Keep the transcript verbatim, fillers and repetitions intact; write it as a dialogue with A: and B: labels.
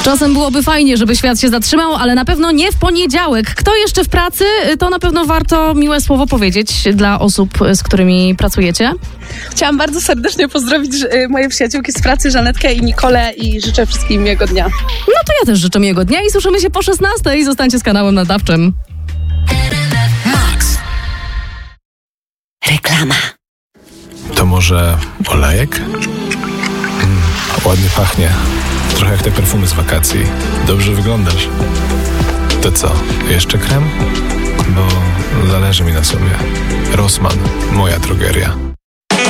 A: Czasem byłoby fajnie, żeby świat się zatrzymał, ale na pewno nie w poniedziałek. Kto jeszcze w pracy, to na pewno warto miłe słowo powiedzieć dla osób, z którymi pracujecie.
B: Chciałam bardzo serdecznie pozdrowić moje przyjaciółki z pracy, Żanetkę i Nikolę, i życzę wszystkim miłego dnia.
A: No to ja też życzę miłego dnia i słyszymy się po szesnastej. Zostańcie z kanałem nadawczym.
C: Max. Reklama.
D: To może olejek? Mm, ładnie pachnie. Trochę jak te perfumy z wakacji. Dobrze wyglądasz. To co, jeszcze krem? Bo zależy mi na sobie. Rossmann, moja drogeria.